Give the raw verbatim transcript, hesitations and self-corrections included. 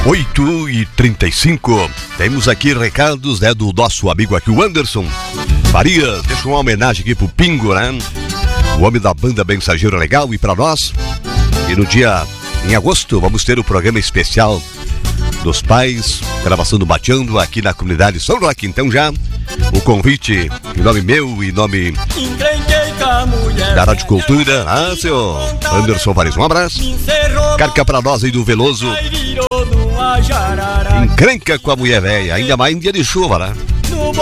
oito e trinta e cinco. Temos aqui recados, né, do nosso amigo aqui, o Anderson Farias. Deixa uma homenagem aqui pro Pingo, né? O homem da banda Mensageiro Legal, e pra nós. E no dia, em agosto, vamos ter o programa especial dos pais, gravação do Bateando aqui na comunidade São Roque. Então já o convite em nome meu e em nome da Rádio Cultura. Ah, senhor Anderson Farias, um abraço. Carca pra nós aí do Veloso. Encrenca com a mulher velha, ainda mais em dia de chuva, né?